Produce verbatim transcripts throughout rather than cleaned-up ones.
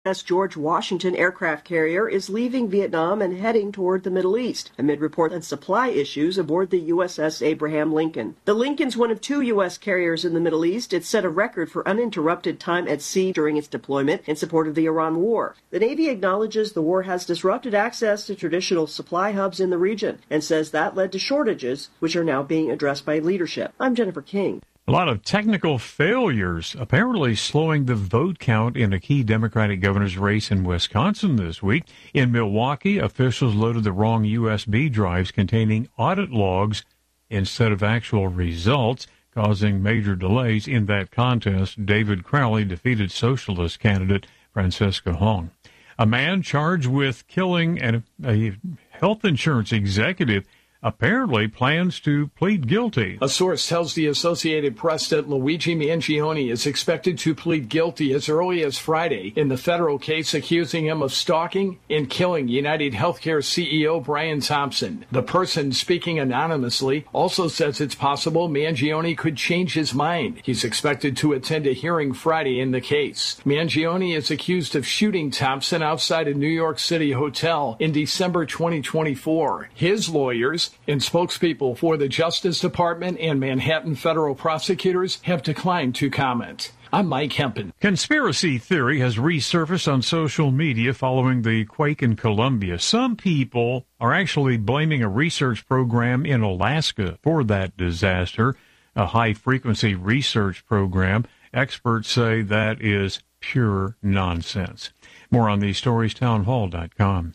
U S George Washington aircraft carrier is leaving Vietnam and heading toward the Middle East, amid reports on supply issues aboard the U S S Abraham Lincoln. The Lincoln's one of two U S carriers in the Middle East. It set a record for uninterrupted time at sea during its deployment in support of the Iran war. The Navy acknowledges the war has disrupted access to traditional supply hubs in the region and says that led to shortages, which are now being addressed by leadership. I'm Jennifer King. A lot of technical failures apparently slowing the vote count in a key Democratic governor's race in Wisconsin this week. In Milwaukee, officials loaded the wrong U S B drives containing audit logs instead of actual results, causing major delays in that contest. David Crowley defeated socialist candidate Francisca Hong. A man charged with killing an, a health insurance executive apparently plans to plead guilty. A source tells the Associated Press that Luigi Mangione is expected to plead guilty as early as Friday in the federal case accusing him of stalking and killing United Healthcare C E O Brian Thompson. The person speaking anonymously also says it's possible Mangione could change his mind. He's expected to attend a hearing Friday in the case. Mangione is accused of shooting Thompson outside a New York City hotel in December twenty twenty-four. His lawyers and spokespeople for the Justice Department and Manhattan federal prosecutors have declined to comment. I'm Mike Hempen. Conspiracy theory has resurfaced on social media following the quake in Colombia. Some people are actually blaming a research program in Alaska for that disaster, a high-frequency research program. Experts say that is pure nonsense. More on these stories, townhall dot com.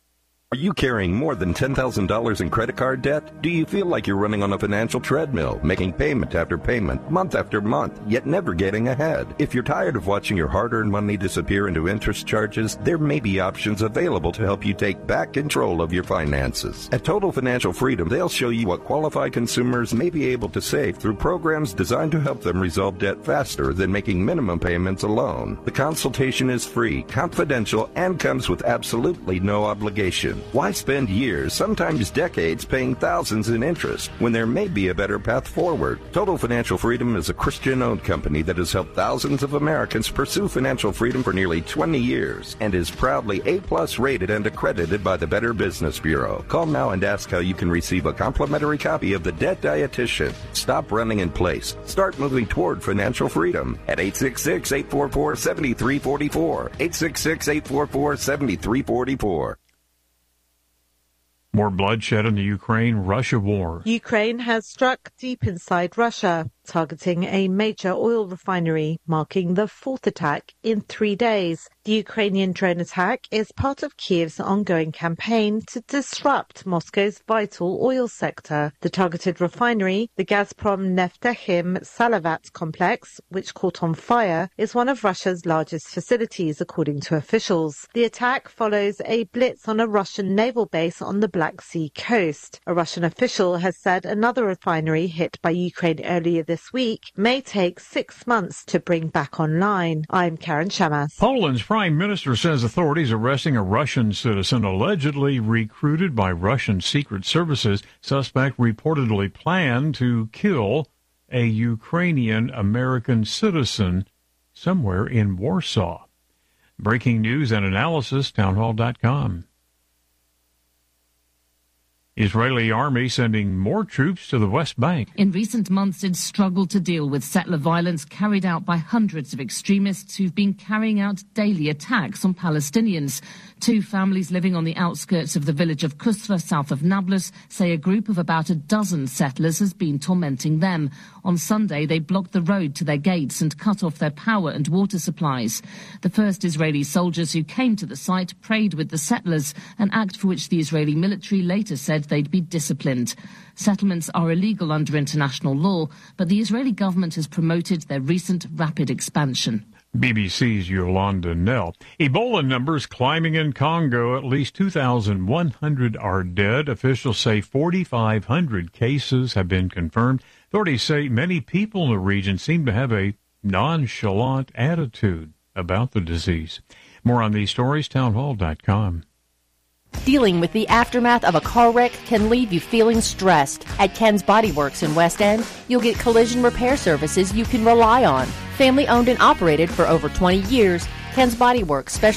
Are you carrying more than ten thousand dollars in credit card debt? Do you feel like you're running on a financial treadmill, making payment after payment, month after month, yet never getting ahead? If you're tired of watching your hard-earned money disappear into interest charges, there may be options available to help you take back control of your finances. At Total Financial Freedom, they'll show you what qualified consumers may be able to save through programs designed to help them resolve debt faster than making minimum payments alone. The consultation is free, confidential, and comes with absolutely no obligation. Why spend years, sometimes decades, paying thousands in interest when there may be a better path forward? Total Financial Freedom is a Christian-owned company that has helped thousands of Americans pursue financial freedom for nearly twenty years and is proudly A-plus rated and accredited by the Better Business Bureau. Call now and ask how you can receive a complimentary copy of The Debt Dietitian. Stop running in place. Start moving toward financial freedom at eight six six, eight four four, seven three four four, eight six six, eight four four, seven three four four. More bloodshed in the Ukraine-Russia war. Ukraine has struck deep inside Russia, targeting a major oil refinery, marking the fourth attack in three days. The Ukrainian drone attack is part of Kiev's ongoing campaign to disrupt Moscow's vital oil sector. The targeted refinery, the Gazprom Neftechim Salavat complex, which caught on fire, is one of Russia's largest facilities, according to officials. The attack follows a blitz on a Russian naval base on the Black Sea coast. A Russian official has said another refinery hit by Ukraine earlier this week may take six months to bring back online. I'm Karen Shamas. Poland's Prime Minister says authorities arresting a Russian citizen allegedly recruited by Russian secret services. Suspect reportedly planned to kill a Ukrainian American citizen somewhere in Warsaw. Breaking news and analysis, townhall dot com. Israeli army sending more troops to the West Bank. In recent months, it's struggled to deal with settler violence carried out by hundreds of extremists who've been carrying out daily attacks on Palestinians. Two families living on the outskirts of the village of Kusra, south of Nablus, say a group of about a dozen settlers has been tormenting them. On Sunday, they blocked the road to their gates and cut off their power and water supplies. The first Israeli soldiers who came to the site prayed with the settlers, an act for which the Israeli military later said they'd be disciplined. Settlements are illegal under international law, but the Israeli government has promoted their recent rapid expansion. B B C's Yolanda Nell. Ebola numbers climbing in Congo. At least two thousand one hundred are dead. Officials say four thousand five hundred cases have been confirmed. Authorities say many people in the region seem to have a nonchalant attitude about the disease. More on these stories, townhall dot com. Dealing with the aftermath of a car wreck can leave you feeling stressed. At Ken's Body Works in West End, you'll get collision repair services you can rely on. Family owned and operated for over twenty years, Ken's Body Works specializes